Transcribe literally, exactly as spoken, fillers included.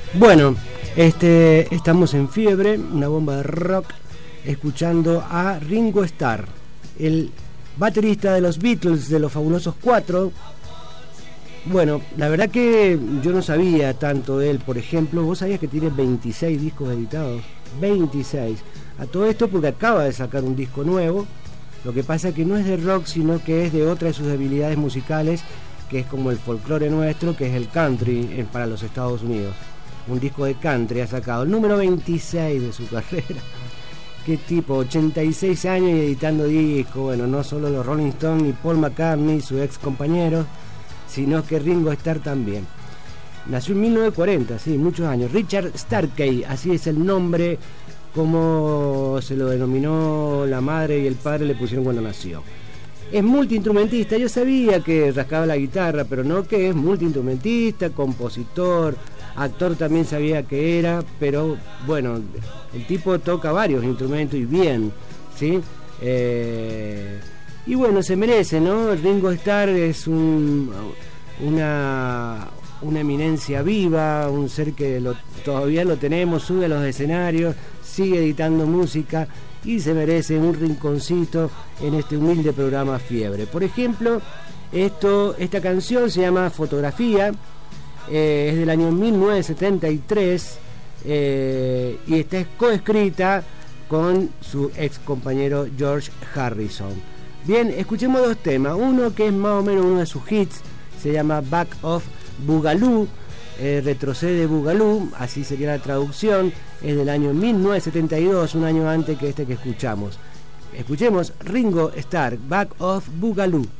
Bueno, este, estamos en Fiebre, una bomba de rock, escuchando a Ringo Starr, el baterista de los Beatles, de los Fabulosos Cuatro. Bueno, la verdad que yo no sabía tanto de él. Por ejemplo, vos sabías que tiene veintiséis discos editados. veintiséis. A todo esto porque acaba de sacar un disco nuevo. Lo que pasa es que no es de rock, sino que es de otra de sus debilidades musicales, que es como el folclore nuestro, que es el country para los Estados Unidos. Un disco de country ha sacado, el número veintiséis de su carrera. Qué tipo, ochenta y seis años y editando discos. Bueno, no solo los Rolling Stones ni Paul McCartney, su ex compañero, sino que Ringo Starr también. Nació en mil novecientos cuarenta, sí, muchos años. Richard Starkey, así es el nombre, como se lo denominó la madre y el padre le pusieron cuando nació. Es multiinstrumentista, yo sabía que rascaba la guitarra, pero no que es multiinstrumentista, compositor, actor también sabía que era, pero bueno, el tipo toca varios instrumentos y bien, ¿sí? Eh, y bueno, se merece, ¿no? Ringo Starr es un, una, una eminencia viva, un ser que lo, todavía lo tenemos, sube a los escenarios, sigue editando música y se merece un rinconcito en este humilde programa Fiebre. Por ejemplo, esto, esta canción se llama Fotografía, eh, es del año mil novecientos setenta y tres eh, y está coescrita con su ex compañero George Harrison. Bien, escuchemos dos temas. Uno que es más o menos uno de sus hits, se llama Back of Boogaloo, eh, retrocede Boogaloo, así sería la traducción. Es del año mil novecientos setenta y dos, un año antes que este que escuchamos. Escuchemos Ringo Starr, Back of Boogaloo.